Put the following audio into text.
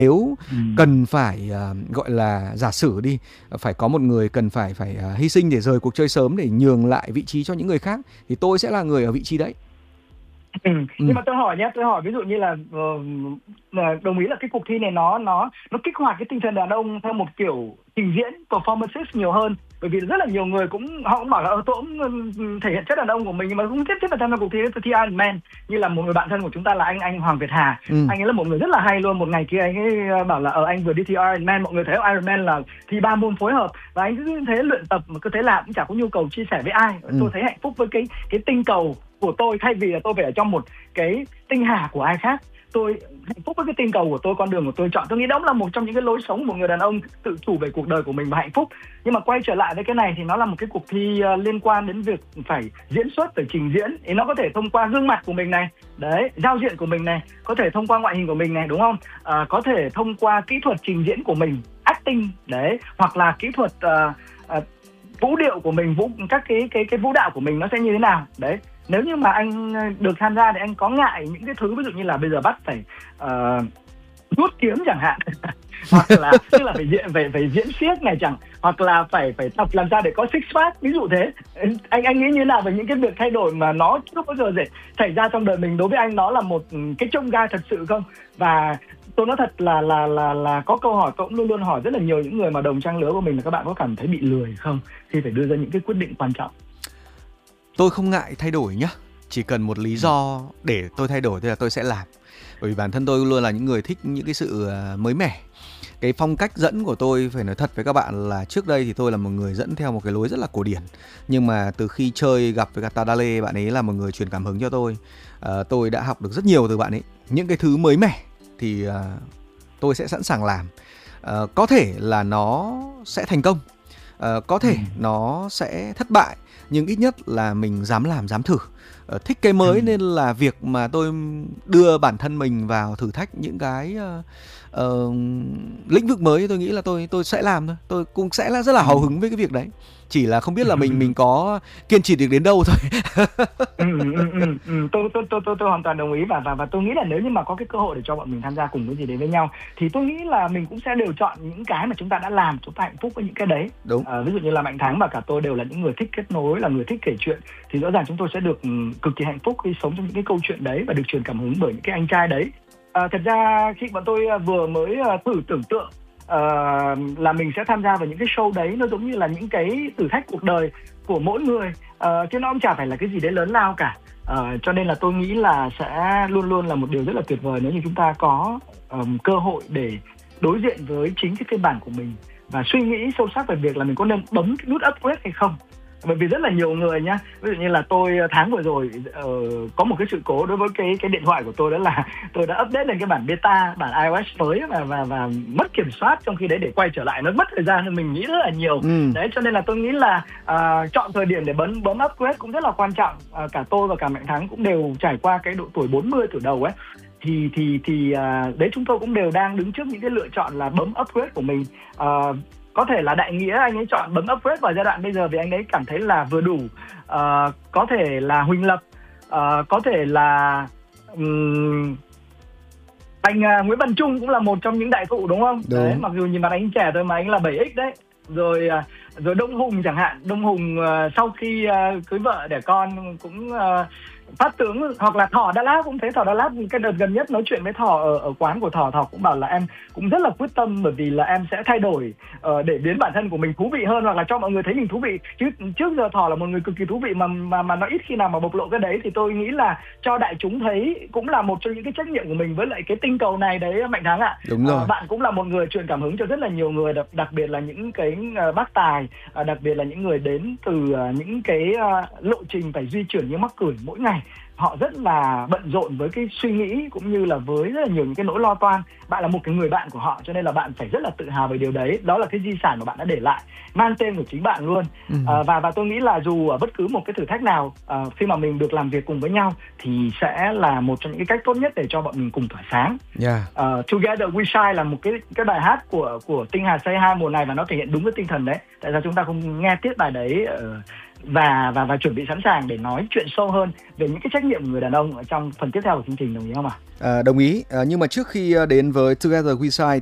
Nếu cần phải gọi là giả sử đi, phải có một người cần phải hy sinh để rời cuộc chơi sớm để nhường lại vị trí cho những người khác, thì tôi sẽ là người ở vị trí đấy. Nhưng mà tôi hỏi ví dụ như là đồng ý là cái cuộc thi này nó kích hoạt cái tinh thần đàn ông theo một kiểu trình diễn performances nhiều hơn, bởi vì rất là nhiều người họ cũng bảo là tôi cũng thể hiện chất đàn ông của mình, nhưng mà cũng tiếp vào tham gia cuộc thi Iron Man. Như là một người bạn thân của chúng ta là anh Hoàng Việt Hà, anh ấy là một người rất là hay luôn. Một ngày kia anh ấy bảo là anh vừa đi thi Iron Man, mọi người thấy Iron Man là thi 3 môn phối hợp, và anh cứ thế luyện tập mà cứ thế làm, cũng chả có nhu cầu chia sẻ với ai. Tôi thấy hạnh phúc với cái tinh cầu của tôi, thay vì là tôi phải ở trong một cái tinh hà của ai khác. Tôi hạnh phúc với cái tinh cầu của tôi, con đường của tôi chọn. Tôi nghĩ đó là một trong những cái lối sống của một người đàn ông tự chủ về cuộc đời của mình và hạnh phúc. Nhưng mà quay trở lại với cái này thì nó là một cái cuộc thi liên quan đến việc phải diễn xuất, phải trình diễn. Thì nó có thể thông qua gương mặt của mình này, đấy, giao diện của mình này, có thể thông qua ngoại hình của mình này, đúng không? Có thể thông qua kỹ thuật trình diễn của mình, acting, đấy, hoặc là kỹ thuật vũ điệu của mình, các cái vũ đạo của mình nó sẽ như thế nào, đấy. Nếu như mà anh được tham gia thì anh có ngại những cái thứ ví dụ như là bây giờ bắt phải rút kiếm chẳng hạn, hoặc là tức là phải diễn xiếc này chẳng, hoặc là phải tập làm sao để có six pack, ví dụ thế. Anh nghĩ như thế nào về những cái việc thay đổi mà nó chưa bao giờ xảy ra trong đời mình? Đối với anh nó là một cái chông gai thật sự không? Và tôi nói thật là có câu hỏi tôi cũng luôn luôn hỏi rất là nhiều những người mà đồng trang lứa của mình là các bạn có cảm thấy bị lười không khi phải đưa ra những cái quyết định quan trọng? Tôi không ngại thay đổi nhá, chỉ cần một lý do để tôi thay đổi, tức là tôi sẽ làm. Bởi vì bản thân tôi luôn là những người thích những cái sự mới mẻ. Cái phong cách dẫn của tôi, phải nói thật với các bạn là trước đây thì tôi là một người dẫn theo một cái lối rất là cổ điển. Nhưng mà từ khi chơi gặp với cả Tadale, bạn ấy là một người truyền cảm hứng cho tôi. Tôi đã học được rất nhiều từ bạn ấy. Những cái thứ mới mẻ thì tôi sẽ sẵn sàng làm. Có thể là nó sẽ thành công, có thể nó sẽ thất bại, nhưng ít nhất là mình dám làm, dám thử. Thích cái mới nên là việc mà tôi đưa bản thân mình vào thử thách những cái lĩnh vực mới, tôi nghĩ là tôi sẽ làm thôi. Tôi cũng sẽ là rất là hào hứng với cái việc đấy. Chỉ là không biết là mình có kiên trì được đến đâu thôi. Tôi hoàn toàn đồng ý, và tôi nghĩ là nếu như mà có cái cơ hội để cho bọn mình tham gia cùng cái gì đấy với nhau thì tôi nghĩ là mình cũng sẽ đều chọn những cái mà chúng ta đã làm, chúng ta hạnh phúc với những cái đấy. Đúng. Ví dụ như là Mạnh Thắng và cả tôi đều là những người thích kết nối, là người thích kể chuyện, thì rõ ràng chúng tôi sẽ được cực kỳ hạnh phúc khi sống trong những cái câu chuyện đấy và được truyền cảm hứng bởi những cái anh trai đấy. Thật ra khi bọn tôi vừa mới thử tưởng tượng là mình sẽ tham gia vào những cái show đấy, nó giống như là những cái thử thách cuộc đời của mỗi người, chứ nó cũng chả phải là cái gì đấy lớn lao cả. Cho nên là tôi nghĩ là sẽ luôn luôn là một điều rất là tuyệt vời nếu như chúng ta có cơ hội để đối diện với chính cái phiên bản của mình và suy nghĩ sâu sắc về việc là mình có nên bấm cái nút upgrade hay không. Bởi vì rất là nhiều người nhá, ví dụ như là tôi tháng vừa rồi có một cái sự cố đối với cái điện thoại của tôi, đó là tôi đã update lên cái bản beta, bản iOS mới và mất kiểm soát, trong khi đấy để quay trở lại nó mất thời gian hơn mình nghĩ rất là nhiều. Đấy, cho nên là tôi nghĩ là chọn thời điểm để bấm upgrade cũng rất là quan trọng. Cả tôi và cả Mạnh Thắng cũng đều trải qua cái độ tuổi 40 tuổi đầu ấy, thì đấy, chúng tôi cũng đều đang đứng trước những cái lựa chọn là bấm upgrade của mình. Có thể là Đại Nghĩa anh ấy chọn bấm upgrade vào giai đoạn bây giờ vì anh ấy cảm thấy là vừa đủ. Có thể là Huỳnh Lập, có thể là anh Nguyễn Văn Trung cũng là một trong những đại thụ, đúng không? Đấy, mặc dù nhìn mặt anh trẻ thôi mà anh là 7X đấy. Rồi Đông Hùng chẳng hạn. Đông Hùng sau khi cưới vợ đẻ con cũng phát tướng. Hoặc là Thỏ Đà Lạt cũng thế. Thỏ Đà Lạt cái đợt gần nhất nói chuyện với Thỏ ở quán của Thỏ cũng bảo là em cũng rất là quyết tâm, bởi vì là em sẽ thay đổi để biến bản thân của mình thú vị hơn, hoặc là cho mọi người thấy mình thú vị. Chứ trước giờ Thỏ là một người cực kỳ thú vị mà nó ít khi nào mà bộc lộ cái đấy. Thì tôi nghĩ là cho đại chúng thấy cũng là một trong những cái trách nhiệm của mình với lại cái tinh cầu này đấy, Mạnh Thắng ạ. Đúng rồi. Bạn cũng là một người truyền cảm hứng cho rất là nhiều người, đặc biệt là những cái bác tài, đặc biệt là những người đến từ những cái lộ trình phải di chuyển như mắc cười mỗi ngày. Họ rất là bận rộn với cái suy nghĩ cũng như là với rất là nhiều những cái nỗi lo toan. Bạn là một cái người bạn của họ, cho nên là bạn phải rất là tự hào về điều đấy. Đó là cái di sản mà bạn đã để lại, mang tên của chính bạn luôn. Và tôi nghĩ là dù ở bất cứ một cái thử thách nào, khi mà mình được làm việc cùng với nhau thì sẽ là một trong những cái cách tốt nhất để cho bọn mình cùng tỏa sáng. Together We Shine là một cái bài hát của Tinh Hà Say Hi mùa này, và nó thể hiện đúng cái tinh thần đấy. Tại sao chúng ta không nghe tiếp bài đấy và chuẩn bị sẵn sàng để nói chuyện sâu hơn về những cái trách nhiệm của người đàn ông ở trong phần tiếp theo của chương trình, đồng ý không ạ? Đồng ý. Nhưng mà trước khi đến với Together We Shine